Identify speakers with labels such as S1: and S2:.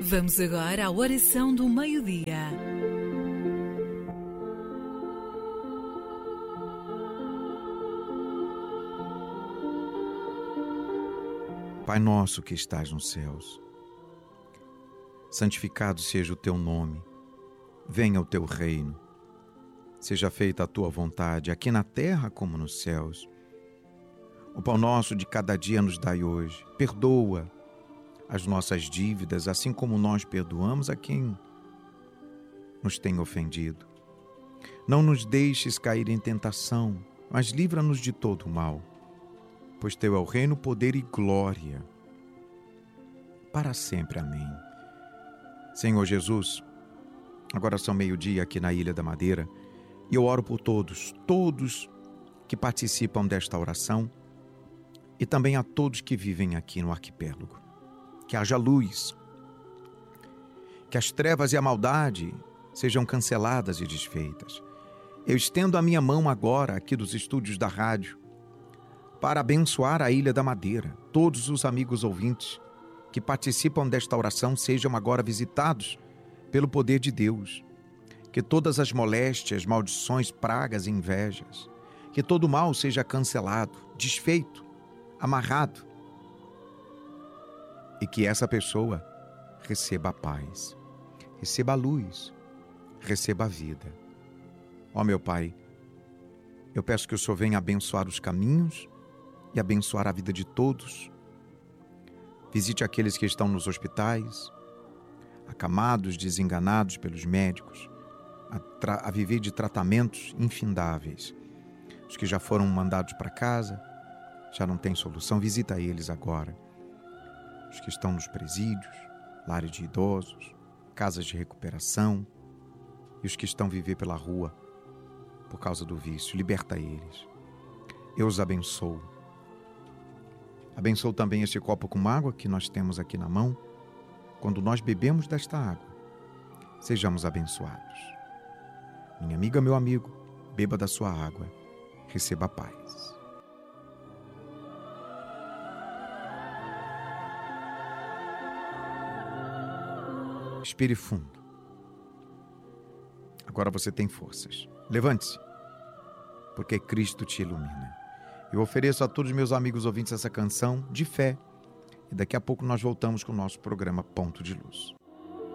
S1: Vamos agora à oração do meio-dia.
S2: Pai nosso que estás nos céus, santificado seja o teu nome, venha o teu reino, seja feita a tua vontade, aqui na terra como nos céus. O pão nosso de cada dia nos dai hoje, perdoa as nossas dívidas, assim como nós perdoamos a quem nos tem ofendido. Não nos deixes cair em tentação, mas livra-nos de todo o mal, pois teu é o reino, poder e glória, para sempre. Amém. Senhor Jesus, agora são meio-dia aqui na Ilha da Madeira, e eu oro por todos que participam desta oração e também a todos que vivem aqui no arquipélago. Que haja luz, que as trevas e a maldade sejam canceladas e desfeitas. Eu estendo a minha mão agora aqui dos estúdios da rádio para abençoar a Ilha da Madeira. Todos os amigos ouvintes que participam desta oração sejam agora visitados pelo poder de Deus. Que todas as moléstias, maldições, pragas e invejas, que todo mal seja cancelado, desfeito, amarrado, e que essa pessoa receba a paz, receba a luz, receba a vida. Ó meu Pai, eu peço que o Senhor venha abençoar os caminhos e abençoar a vida de todos. Visite aqueles que estão nos hospitais, acamados, desenganados pelos médicos, a viver de tratamentos infindáveis. Os que já foram mandados para casa, já não tem solução, visita eles agora. Os que estão nos presídios, lares de idosos, casas de recuperação, e os que estão viver pela rua por causa do vício, liberta eles. Eu os abençoo. Abençoo também este copo com água que nós temos aqui na mão. Quando nós bebemos desta água, sejamos abençoados. Minha amiga, meu amigo, beba da sua água, receba a paz. Respire fundo. Agora você tem forças. Levante-se, porque Cristo te ilumina. Eu ofereço a todos os meus amigos ouvintes essa canção de fé. E daqui a pouco nós voltamos com o nosso programa Ponto de Luz.